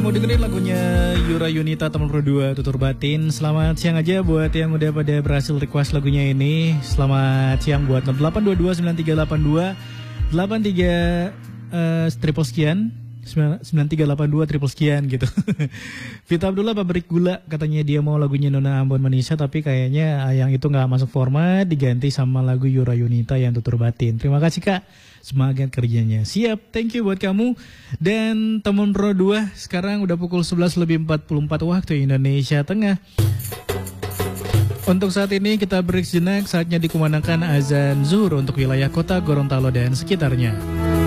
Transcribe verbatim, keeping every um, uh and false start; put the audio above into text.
Mau dengerin lagunya Yura Yunita Teman Pro dua Tutur Batin. Selamat siang aja buat yang udah pada berhasil request lagunya ini. Selamat siang buat nol delapan dua dua sembilan tiga delapan dua delapan tiga uh, triple sekian sembilan tiga delapan dua triple sekian gitu. Vita Abdullah pabrik gula, katanya dia mau lagunya Nona Ambon Manisa, tapi kayaknya yang itu gak masuk format, diganti sama lagu Yura Yunita yang Tutur Batin. Terima kasih Kak, semangat kerjanya. Siap, thank you buat kamu. Dan Temen Pro dua, sekarang udah pukul sebelas lebih empat puluh empat waktu Indonesia Tengah. Untuk saat ini kita break sejenak, saatnya dikumandangkan azan zuhur untuk wilayah kota Gorontalo dan sekitarnya.